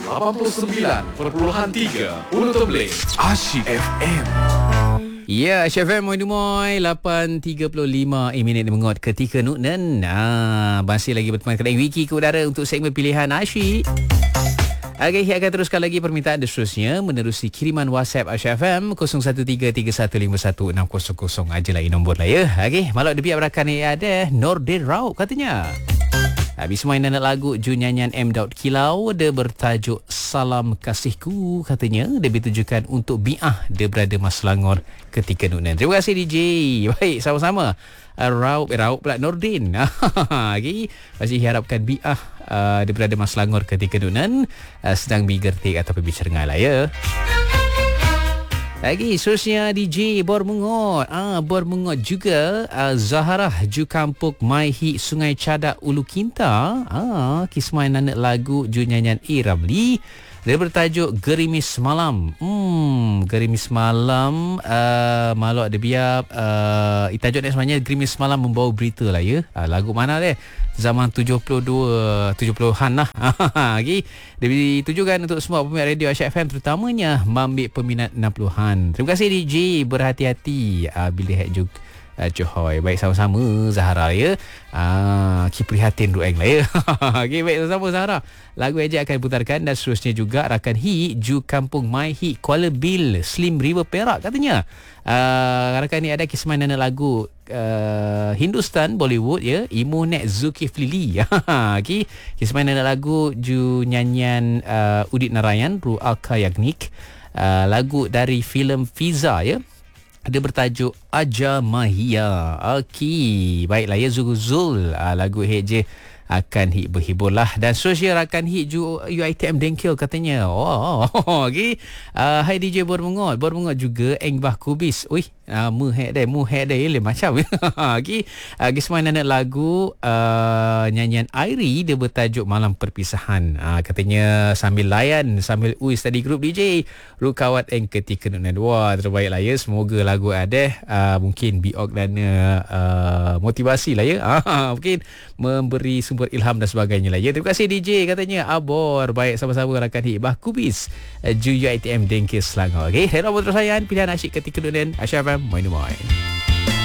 89.3 Ulu Temblik Asyik FM. Ya, SFM Moy 8.35 minit mengot ketika Nuknen. Masih lagi berteman kedai Wiki ke udara untuk segmen pilihan Asyik. Okey, akan teruskan lagi permintaan seterusnya menerusi kiriman WhatsApp Asyik FM 0133151600. Ajalah nombor lah ya. Okey, malam debi berakan ni ada Nordin Raup katanya. Habis main anak lagu Ju nyanyian M. Kilau. Dia bertajuk Salam Kasihku katanya. Dia ditujukan untuk Bi'ah. Dia berada Mas Selangor ketika Nuknen. Terima kasih DJ. Baik, sama-sama. Raup pula Nordin. Okay. Masih harapkan Bi'ah dia berada Mas Selangor ketika Nuknen sedang bergertik atau berbicara lah ya. Lagi seterusnya DJ Bor Mengot. Bor Mengot juga Zaharah Ju Kampung Maihi Sungai Cadak Ulu Kinta. Kismai anak lagu Ju nyanyian Ramli. Dia bertajuk Gerimis Malam. Gerimis Malam. Malu ada biar tajuk ni sebenarnya Gerimis Malam membawa berita lah ya. Lagu mana dia? Zaman 70-an lah. Okay. Dia ditujukan untuk semua peminat radio Asyik FM, terutamanya mambik peminat 60-an. Terima kasih DJ. Berhati-hati bila hack juga Johor. Baik, sama-sama Zahara ya. Prihatin ruang lah ya. Okay, baik, sama-sama Zahara. Lagu ejak akan diputarkan dan seterusnya juga rakan Hi Ju Kampung Mai Hi Kuala Bil Slim River Perak katanya. Rakan ni ada kisah nana lagu Hindustan Bollywood ya. Imu Nek Zulkifli. Okay. Kisah nana lagu Ju nyanyian Udit Narayan Ru Alka Yagnik. Lagu dari filem Fiza ya. Dia bertajuk Aja Mahia. Okey, baiklah ya Zul. Lagu hit je akan hit berhibur lah. Dan sosial akan hit ju UiTM Dengkil katanya. Okey. Hai DJ Bor Mengot juga Engbah Kubis. Ui, mu hek dia macam. Okey. Gisman anak lagu nyanyian Airi, dia bertajuk Malam Perpisahan. Katanya sambil layan sambil study group DJ Rukawat Eng ketika Nuknen. Wah, terbaiklah ya. Semoga lagu ada mungkin biok dan motivasi lah ya. Mungkin memberi sumber ilham dan sebagainya lah ya. Terima kasih DJ katanya Abor. Baik, sama-sama rakan Hibah Kubis Ju UiTM Dengkil Selangor. Okey, hello terus sayang pilihan asyik ketika Nuknen Asyik FM. Moin.